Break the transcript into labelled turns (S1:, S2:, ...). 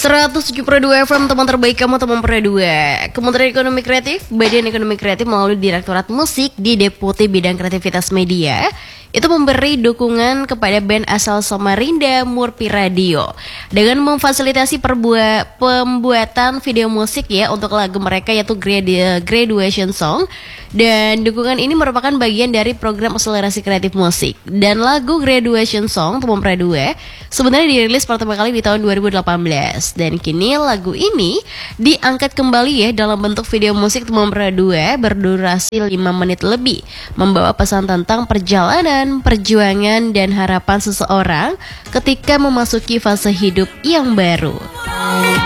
S1: 107,2 FM, teman terbaik kamu, teman perdua. Kementerian Ekonomi Kreatif, Badan Ekonomi Kreatif melalui Direktorat Musik di Deputi Bidang Kreativitas Media itu memberi dukungan kepada band asal Samarinda, Murphy Radio, dengan memfasilitasi pembuatan video musik ya untuk lagu mereka yaitu Graduation Song. Dan dukungan ini merupakan bagian dari program akselerasi kreatif musik. Dan lagu Graduation Song Teman Perdua sebenarnya dirilis pertama kali di tahun 2018. Dan kini lagu ini diangkat kembali ya dalam bentuk video musik Teman Perdua berdurasi 5 menit lebih, membawa pesan tentang perjalanan, perjuangan, dan harapan seseorang ketika memasuki fase hidup yang baru.